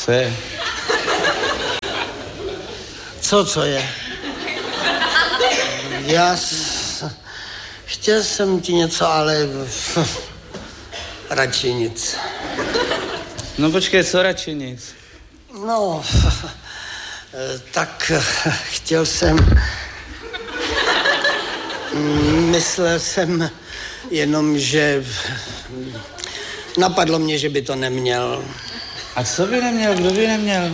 Co je? Co je? Chtěl jsem ti něco, ale radši nic. No počkej, co radši nic? No, tak chtěl jsem... Myslel jsem jenom, že... Napadlo mě, že by to neměl. A co by neměl? Kdo by neměl?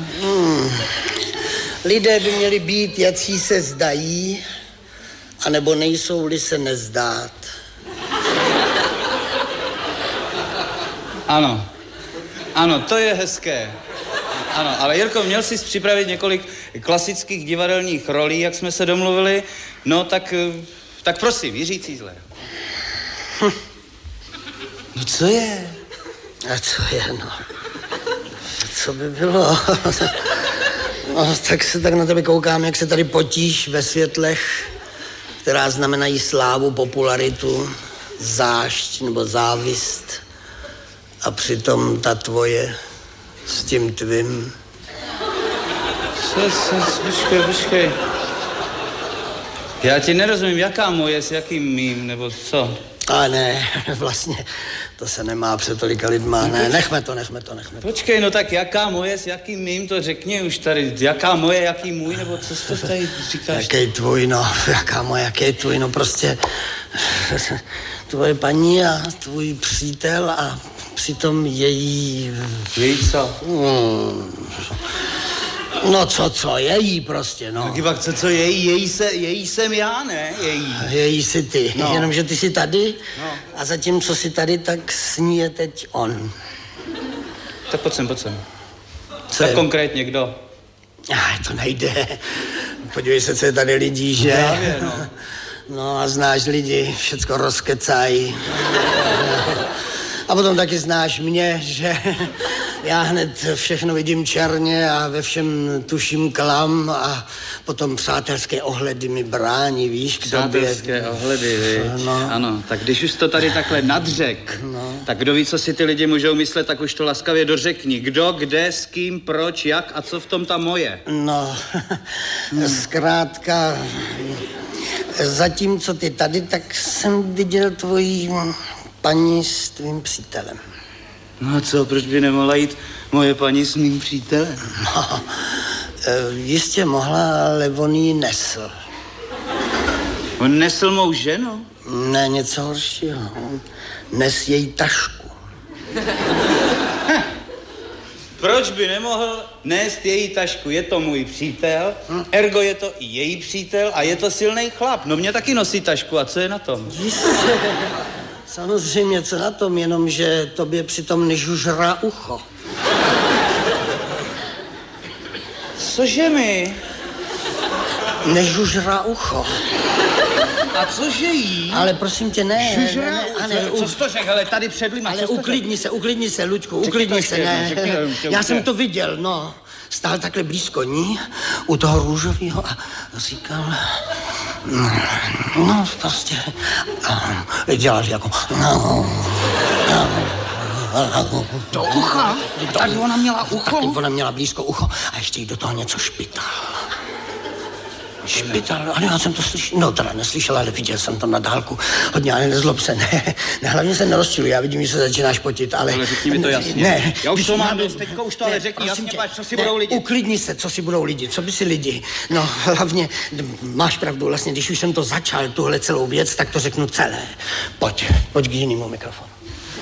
Lidé by měli být, jací se zdají, anebo nejsou-li se nezdát. Ano, to je hezké. Ano, ale Jirko, měl jsi připravit několik klasických divadelních rolí, jak jsme se domluvili. No, tak prosím, Jiří Cízler. No, co je? A co je, no? Co by bylo? No, tak se tak na tebe koukám, jak se tady potíš ve světlech, která znamenají slávu, popularitu, zášť nebo závist. A přitom ta tvoje s tím tvým. Počkej. Já ti nerozumím, jaká moje s jakým mým, nebo co? A ne, vlastně, to se nemá před tolika lidma, ne, nechme to. Počkej, no tak jaká moje s jakým mým, to řekni už tady, jaká moje, jaký můj, nebo co jsi to tady říkáš? Jaký tvůj, no, jaká moje, jaký tvůj, no prostě tvoje paní a tvůj přítel a přitom její... Její co? No co, její prostě, no. Tak pak co její jsem já, ne? Její jsi ty, no. Jenomže ty jsi tady no. A zatímco jsi tady, tak s ní je teď on. Tak pojď sem. Co tak je? Konkrétně kdo? To nejde. Podívej se, co je tady lidí, že? Právě, no. No a znáš lidi, všecko rozkecají. A potom taky znáš mě, že já hned všechno vidím černě a ve všem tuším klam a potom přátelské ohledy mi brání, víš, k tobě. Přátelské ohledy, víš? No. Ano, tak když už to tady takhle nadřek, tak kdo ví, co si ty lidi můžou myslet, tak už to laskavě dořekni. Kdo, kde, s kým, proč, jak a co v tom ta moje? No, zkrátka, zatímco ty tady, tak jsem viděl tvojí paní s tvým přítelem. No a co, proč by nemohla jít moje paní s mým přítelem? No, jistě mohla, ale on jí nesl. On nesl mou ženu? Ne, něco horšího. Nes její tašku. Proč by nemohl nést její tašku? Je to můj přítel, ergo je to i její přítel a je to silný chlap. No mě taky nosí tašku a co je na tom? Jistě. Samozřejmě, co na tom, jenomže tobě přitom nežužrá ucho. Cože mi? Nežužrá ucho. A cože jí? Ale prosím tě, ne. Žužrá? Co jsi to řekl, ale tady před lidma. Ale uklidni se, Luďku, uklidni se, ne. Já jsem to viděl, no. Stál takhle blízko ní, u toho růžového a říkal... No, prostě... Dělal jako... Do ucha? Tak ona měla ucho? Tak ona měla blízko ucho a ještě jí do toho něco špital. Špital, ale já jsem to slyšel, no teda neslyšel, ale viděl jsem to na dálku. Hodně, ale nezlob se, ne, hlavně se nerozčiluj, já vidím, že se začínáš potit, ale... Ale řekni mi to jasně. Ne. Já už to mám dost, teďko už to ale řekni jasně, co si budou lidi. Uklidni se, co si budou lidi, co by si lidi. No, hlavně, máš pravdu, vlastně, když už jsem to začal, tuhle celou věc, tak to řeknu celé. Pojď k jinému mikrofonu.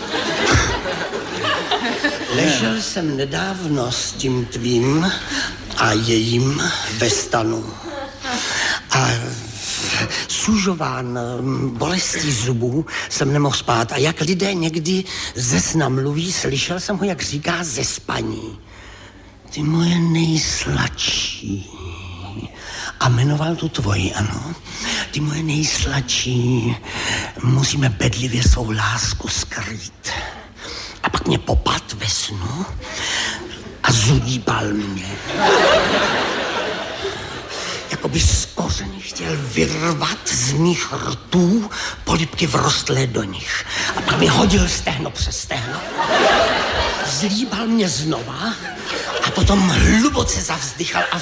Ležel jsem nedávno s tím tvým a jejím ve stanu. A sužován bolestí zubů jsem nemohl spát. A jak lidé někdy ze sna mluví, slyšel jsem ho, jak říká ze spaní. Ty moje nejsladší. A jmenoval tu tvoji, ano. Ty moje nejsladší. Musíme bedlivě svou lásku skrýt. A pak mě popad ve snu a zudíbal mě. Jakoby z kořeny chtěl vyrvat z mých rtů polibky vrostlé do nich. A pak mi hodil stehno přes stehno. Zlíbal mě znova a potom hluboce zavzdychal a